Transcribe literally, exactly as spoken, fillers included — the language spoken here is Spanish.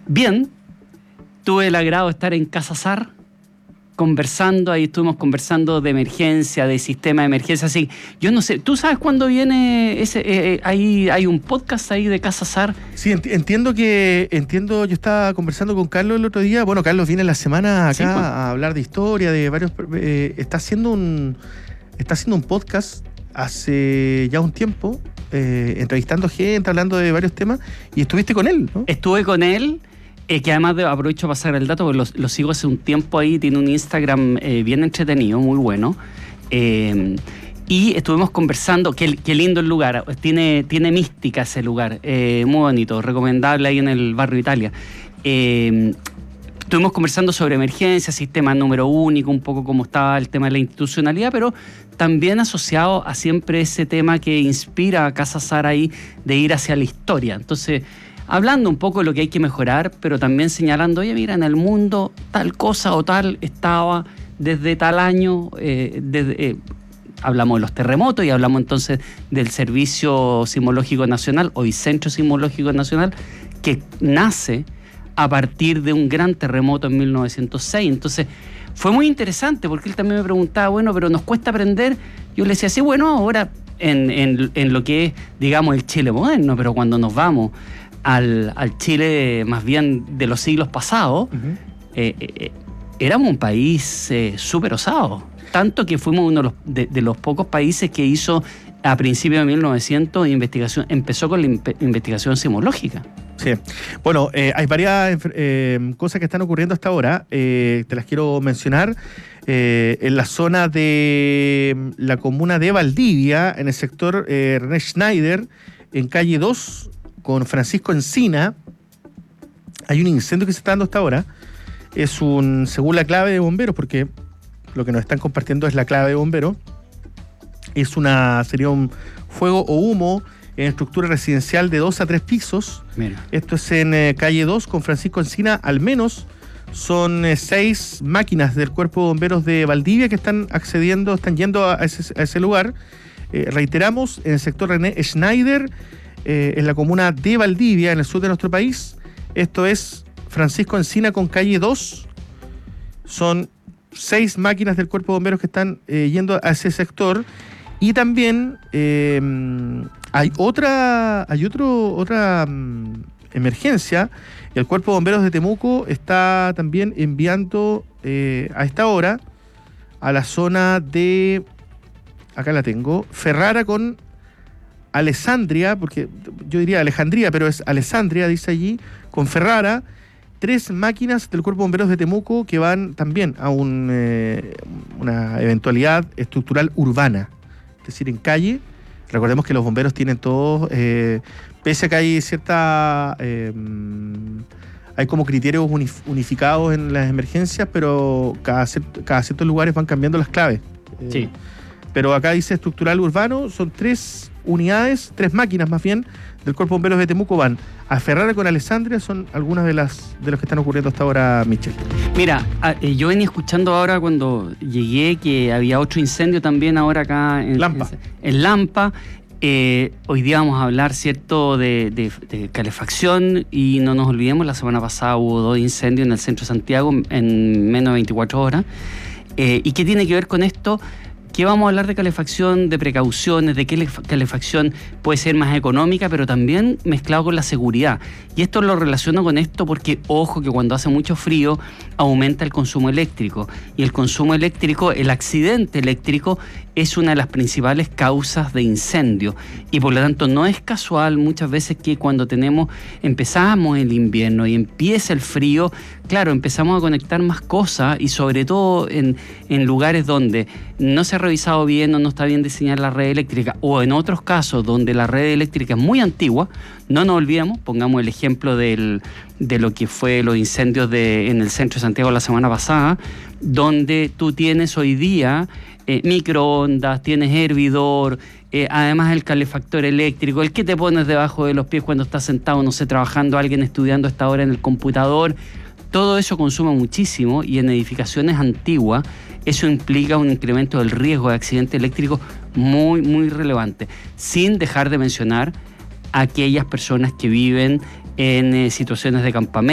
Bien, tuve el agrado de estar en Casa Sar, conversando, ahí estuvimos conversando de emergencia, de sistema de emergencia, así, yo no sé, ¿tú sabes cuándo viene ese, eh, hay, hay un podcast ahí de Casa Sar? Sí, ent- entiendo que, entiendo, yo estaba conversando con Carlos el otro día, bueno, Carlos viene la semana acá Sí, pues. a hablar de historia, de varios, eh, está haciendo un, está haciendo un podcast hace ya un tiempo, eh, entrevistando gente, hablando de varios temas, y estuviste con él, ¿no? Estuve con él, eh, que además de, aprovecho para pasar el dato, porque lo, lo sigo hace un tiempo ahí, tiene un Instagram eh, bien entretenido, muy bueno. Eh, y estuvimos conversando, qué, qué lindo el lugar, tiene, tiene mística ese lugar, eh, muy bonito, recomendable ahí en el barrio Italia. Eh, estuvimos conversando sobre emergencia, sistema número único, un poco cómo estaba el tema de la institucionalidad, pero también asociado a siempre ese tema que inspira a Casa Sar ahí de ir hacia la historia. Entonces, hablando un poco de lo que hay que mejorar, pero también señalando, oye, mira, en el mundo tal cosa o tal estaba desde tal año, eh, desde, eh, hablamos de los terremotos y hablamos entonces del Servicio Sismológico Nacional, hoy Centro Sismológico Nacional, que nace a partir de un gran terremoto en mil novecientos seis. Entonces, fue muy interesante porque él también me preguntaba, bueno, pero nos cuesta aprender. Yo le decía, sí, bueno, ahora en, en, en lo que es, digamos, el Chile moderno, pero cuando nos vamos al, al Chile más bien de los siglos pasados, uh-huh. eh, eh, éramos un país eh, súper osado. Tanto que fuimos uno de los, de, de los pocos países que hizo a principios de mil novecientos investigación, empezó con la imp- investigación sismológica. Sí, bueno, eh, hay varias eh, cosas que están ocurriendo hasta ahora, eh, te las quiero mencionar. Eh, en la zona de la comuna de Valdivia, en el sector eh, René Schneider, en calle dos, con Francisco Encina, hay un incendio que se está dando hasta ahora. Es un, según la clave de bomberos, porque lo que nos están compartiendo es la clave de bomberos, es una, sería un fuego o humo en estructura residencial de dos a tres pisos. Mira. Esto es en eh, calle dos con Francisco Encina. Al menos son eh, seis máquinas del Cuerpo de Bomberos de Valdivia que están accediendo, están yendo a ese, a ese lugar. Eh, reiteramos, en el sector René Schneider, eh, en la comuna de Valdivia, en el sur de nuestro país. Esto es Francisco Encina con calle dos. Son seis máquinas del Cuerpo de Bomberos que están eh, yendo a ese sector. Y también eh, hay otra, hay otro, otra um, emergencia. El Cuerpo de Bomberos de Temuco está también enviando eh, a esta hora a la zona de, acá la tengo, Ferrara con Alessandria, porque yo diría Alejandría, pero es Alessandria, dice allí, con Ferrara, tres máquinas del Cuerpo de Bomberos de Temuco que van también a un, eh, una eventualidad estructural urbana. Es decir, en calle. Recordemos que los bomberos tienen todos, eh, pese a que hay cierta, eh, hay como criterios unif- unificados en las emergencias, pero cada, ciert- cada ciertos lugares van cambiando las claves. Eh, Sí. Pero acá dice estructural urbano, son tres unidades, tres máquinas más bien, del Cuerpo de Bomberos de Temuco van a Ferrara con Alessandria, son algunas de las de los que están ocurriendo hasta ahora, Michel. Mira, yo venía escuchando ahora cuando llegué que había otro incendio también ahora acá en Lampa. En, en Lampa. Eh, hoy día vamos a hablar, ¿cierto?, de, de, de calefacción y no nos olvidemos, la semana pasada hubo dos incendios en el centro de Santiago en menos de veinticuatro horas. Eh, ¿Y qué tiene que ver con esto? Que vamos a hablar de calefacción, de precauciones, de qué calefacción puede ser más económica, pero también mezclado con la seguridad. Y esto lo relaciono con esto porque, ojo, que cuando hace mucho frío aumenta el consumo eléctrico. Y el consumo eléctrico, el accidente eléctrico, es una de las principales causas de incendio. Y por lo tanto no es casual muchas veces que cuando tenemos, empezamos el invierno y empieza el frío, claro, empezamos a conectar más cosas y sobre todo en, en lugares donde no se ha revisado bien o no está bien diseñada la red eléctrica, o en otros casos donde la red eléctrica es muy antigua. No nos olvidemos, pongamos el ejemplo del, de lo que fue los incendios de, en el centro de Santiago la semana pasada, donde tú tienes hoy día eh, microondas, tienes hervidor, eh, además el calefactor eléctrico, el que te pones debajo de los pies cuando estás sentado, no sé, trabajando, alguien estudiando a esta hora en el computador. Todo eso consume muchísimo y en edificaciones antiguas eso implica un incremento del riesgo de accidente eléctrico muy, muy relevante, sin dejar de mencionar a aquellas personas que viven en eh, situaciones de campamento.